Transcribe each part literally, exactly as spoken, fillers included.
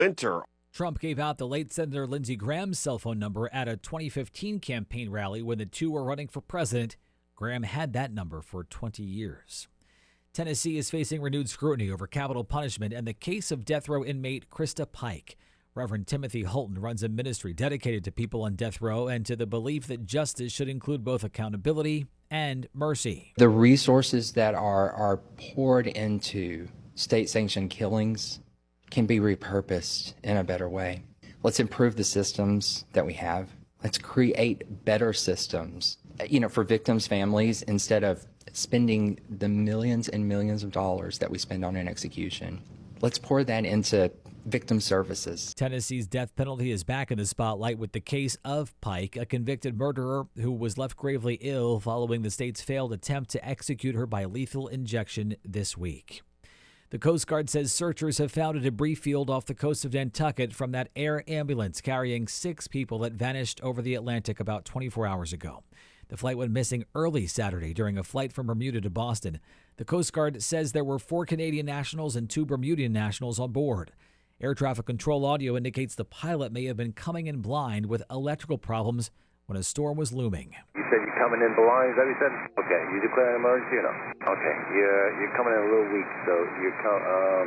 Winter. Trump gave out the late Senator Lindsey Graham's cell phone number at a twenty fifteen campaign rally when the two were running for president. Graham had that number for twenty years. Tennessee is facing renewed scrutiny over capital punishment and the case of death row inmate Krista Pike. Reverend Timothy Holton runs a ministry dedicated to people on death row and to the belief that justice should include both accountability and mercy. The resources that are, are poured into state-sanctioned killings can be repurposed in a better way. Let's improve the systems that we have. Let's create better systems, you know, for victims' families instead of spending the millions and millions of dollars that we spend on an execution. Let's pour that into victim services. Tennessee's death penalty is back in the spotlight with the case of Pike, a convicted murderer who was left gravely ill following the state's failed attempt to execute her by lethal injection this week. The Coast Guard says searchers have found a debris field off the coast of Nantucket from that air ambulance carrying six people that vanished over the Atlantic about twenty-four hours ago. The flight went missing early Saturday during a flight from Bermuda to Boston. The Coast Guard says there were four Canadian nationals and two Bermudian nationals on board. Air traffic control audio indicates the pilot may have been coming in blind with electrical problems when a storm was looming. You said you're coming in blind, is that what you said? Okay, you declare an emergency or no? Okay, you're, you're coming in a little weak, so you're com- um,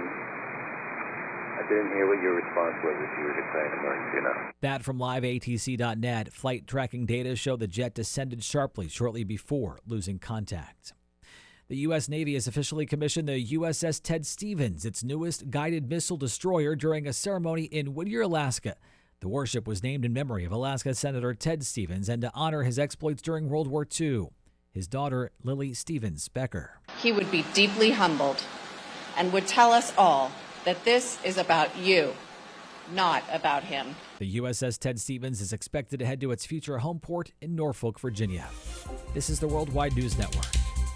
I didn't hear what your response was if you were declaring an emergency or not. That from live A T C dot net. Flight tracking data show the jet descended sharply shortly before losing contact. The U S. Navy has officially commissioned the U S S Ted Stevens, its newest guided missile destroyer, during a ceremony in Whittier, Alaska. The warship was named in memory of Alaska Senator Ted Stevens and to honor his exploits during World War Two. His daughter, Lily Stevens Becker. He would be deeply humbled and would tell us all that this is about you, not about him. The U S S Ted Stevens is expected to head to its future home port in Norfolk, Virginia. This is the Worldwide News Network.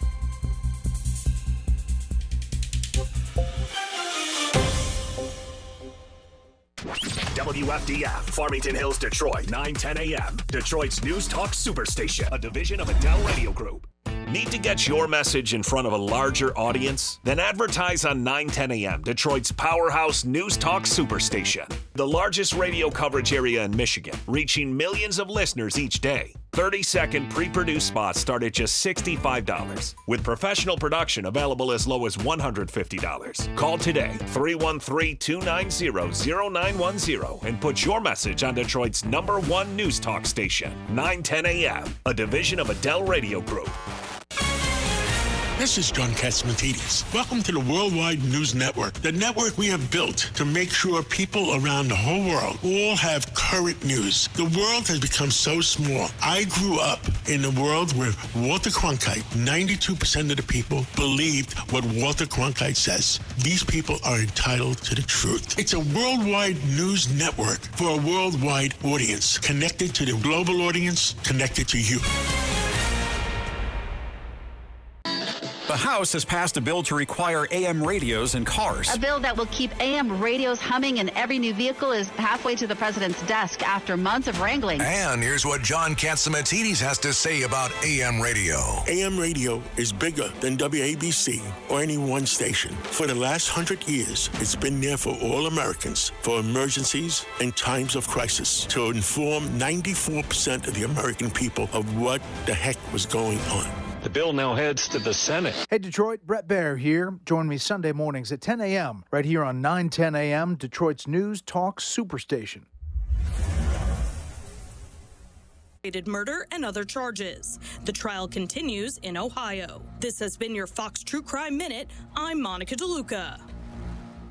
W F D F, Farmington Hills, Detroit, nine ten a.m. Detroit's News Talk Superstation, a division of Adele Radio Group. Need to get your message in front of a larger audience? Then advertise on nine ten a.m., Detroit's powerhouse News Talk Superstation. The largest radio coverage area in Michigan, reaching millions of listeners each day. thirty-second pre-produced spots start at just sixty-five dollars, with professional production available as low as one hundred fifty dollars. Call today, three one three, two nine zero, zero nine one zero, and put your message on Detroit's number one news talk station, nine ten a.m., a division of Adele Radio Group. This is John Catsimatidis. Welcome to the Worldwide News Network, the network we have built to make sure people around the whole world all have current news. The world has become so small. I grew up in a world where Walter Cronkite, ninety-two percent of the people believed what Walter Cronkite says. These people are entitled to the truth. It's a worldwide news network for a worldwide audience, connected to the global audience, connected to you. The House has passed a bill to require A M radios in cars. A bill that will keep A M radios humming in every new vehicle is halfway to the president's desk after months of wrangling. And here's what John Catsimatidis has to say about A M radio. A M radio is bigger than W A B C or any one station. For the last hundred years, it's been there for all Americans, for emergencies and times of crisis, to inform ninety-four percent of the American people of what the heck was going on. The bill now heads to the Senate. Hey, Detroit, Brett Baer here. Join me Sunday mornings at ten a.m. right here on nine ten a.m., Detroit's News Talk Superstation. Murder and other charges. The trial continues in Ohio. This has been your Fox True Crime Minute. I'm Monica DeLuca.